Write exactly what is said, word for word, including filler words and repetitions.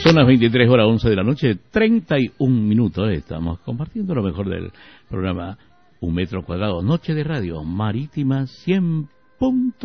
Son las veintitrés horas once de la noche, treinta y un minutos. Estamos compartiendo lo mejor del programa Un Metro Cuadrado, Noche de Radio Marítima cien punto